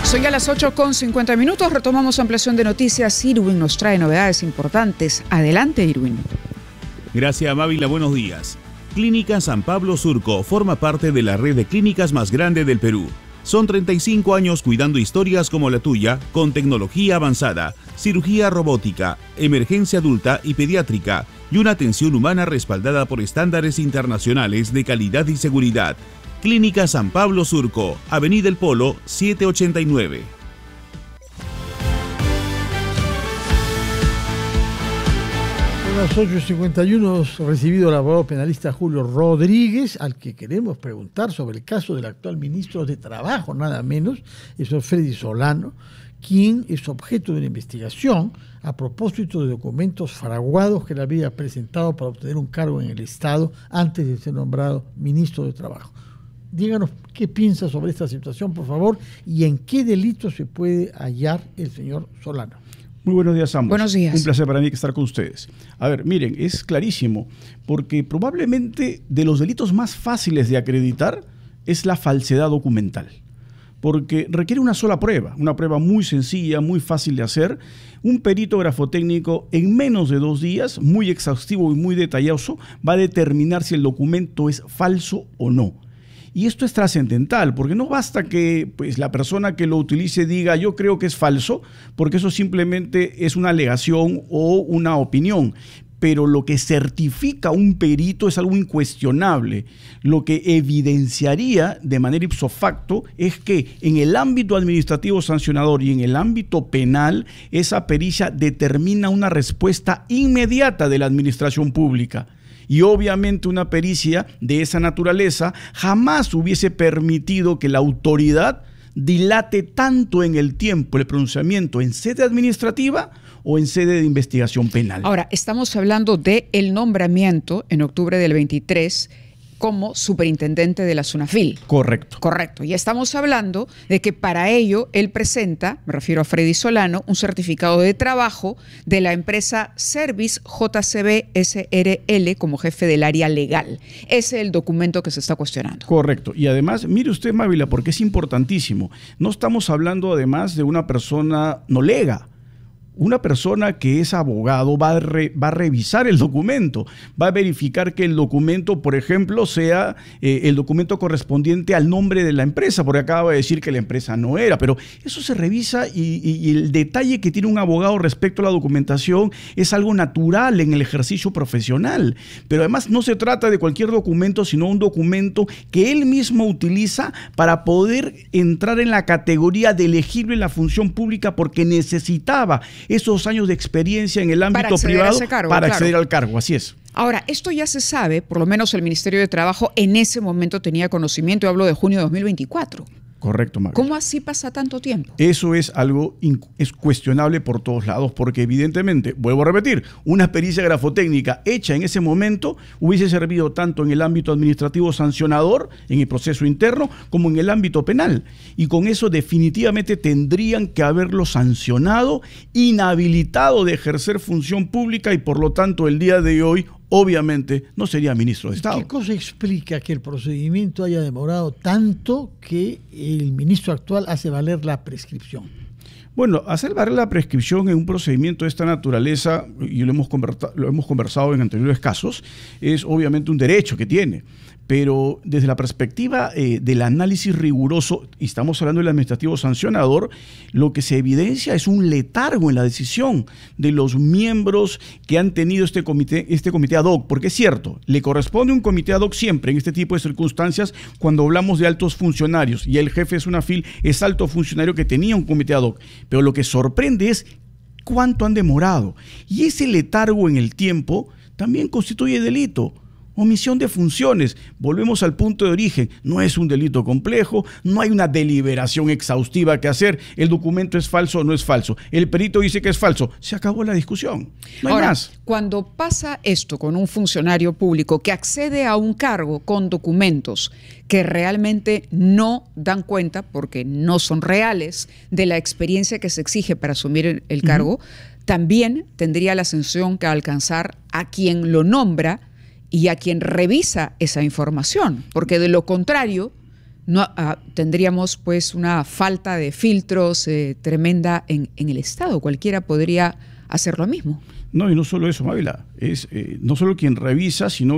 Son ya las 8:50. Retomamos ampliación de noticias. Irwin nos trae novedades importantes. Adelante, Irwin. Gracias, Mávila. Buenos días. Clínica San Pablo Surco forma parte de la red de clínicas más grande del Perú. Son 35 años cuidando historias como la tuya, con tecnología avanzada, cirugía robótica, emergencia adulta y pediátrica, y una atención humana respaldada por estándares internacionales de calidad y seguridad. Clínica San Pablo Surco, Avenida El Polo, 789. A las 8:51 hemos recibido al abogado penalista Julio Rodríguez, al que queremos preguntar sobre el caso del actual ministro de Trabajo, nada menos, eso es Freddy Solano, quien es objeto de una investigación a propósito de documentos fraguados que le había presentado para obtener un cargo en el Estado antes de ser nombrado ministro de Trabajo. Díganos qué piensa sobre esta situación, por favor, y en qué delito se puede hallar el señor Solano. Muy buenos días a ambos. Buenos días. Un placer para mí estar con ustedes. A ver, miren, es clarísimo, porque probablemente de los delitos más fáciles de acreditar es la falsedad documental, porque requiere una sola prueba, una prueba muy sencilla, muy fácil de hacer. Un perito grafotécnico en menos de 2 días, muy exhaustivo y muy detalloso, va a determinar si el documento es falso o no. Y esto es trascendental, porque no basta que pues, la persona que lo utilice diga yo creo que es falso, porque eso simplemente es una alegación o una opinión. Pero lo que certifica un perito es algo incuestionable. Lo que evidenciaría de manera ipso facto es que en el ámbito administrativo sancionador y en el ámbito penal, esa pericia determina una respuesta inmediata de la administración pública. Y obviamente una pericia de esa naturaleza jamás hubiese permitido que la autoridad dilate tanto en el tiempo el pronunciamiento en sede administrativa o en sede de investigación penal. Ahora, estamos hablando del nombramiento en octubre del 23 como superintendente de la SUNAFIL. Correcto. Correcto. Y estamos hablando de que para ello él presenta, me refiero a Freddy Solano, un certificado de trabajo de la empresa Service JCB SRL como jefe del área legal. Ese es el documento que se está cuestionando. Correcto. Y además, mire usted, Mávila, porque es importantísimo. No estamos hablando además de una persona no lega. Una persona que es abogado va a revisar el documento, va a verificar que el documento, por ejemplo, sea el documento correspondiente al nombre de la empresa, porque acaba de decir que la empresa no era, pero eso se revisa y el detalle que tiene un abogado respecto a la documentación es algo natural en el ejercicio profesional. Pero además no se trata de cualquier documento, sino un documento que él mismo utiliza para poder entrar en la categoría de elegible en la función pública porque necesitaba esos años de experiencia en el ámbito privado para acceder al cargo, así es. Ahora, esto ya se sabe, por lo menos el Ministerio de Trabajo en ese momento tenía conocimiento, hablo de junio de 2024. Correcto, María. ¿Cómo así pasa tanto tiempo? Eso es algo es cuestionable por todos lados, porque evidentemente, vuelvo a repetir, una pericia grafotécnica hecha en ese momento hubiese servido tanto en el ámbito administrativo sancionador, en el proceso interno, como en el ámbito penal. Y con eso definitivamente tendrían que haberlo sancionado, inhabilitado de ejercer función pública y por lo tanto el día de hoy obviamente no sería ministro de Estado. ¿Qué cosa explica que el procedimiento haya demorado tanto que el ministro actual hace valer la prescripción? Bueno, hacer valer la prescripción en un procedimiento de esta naturaleza, y lo hemos conversado en anteriores casos, es obviamente un derecho que tiene. Pero desde la perspectiva del análisis riguroso, y estamos hablando del administrativo sancionador, lo que se evidencia es un letargo en la decisión de los miembros que han tenido este comité ad hoc, porque es cierto, le corresponde un comité ad hoc siempre en este tipo de circunstancias cuando hablamos de altos funcionarios, y el jefe de SUNAFIL es alto funcionario que tenía un comité ad hoc, pero lo que sorprende es cuánto han demorado, y ese letargo en el tiempo también constituye delito. Omisión de funciones. Volvemos al punto de origen. No es un delito complejo, no hay una deliberación exhaustiva que hacer. El documento es falso o no es falso. El perito dice que es falso. Se acabó la discusión. No hay más. Cuando pasa esto con un funcionario público que accede a un cargo con documentos que realmente no dan cuenta, porque no son reales, de la experiencia que se exige para asumir el cargo, también tendría la sanción que alcanzar a quien lo nombra y a quien revisa esa información, porque de lo contrario no tendríamos pues una falta de filtros tremenda en el Estado. Cualquiera podría hacer lo mismo. No, y no solo eso, Mávila, no solo quien revisa, sino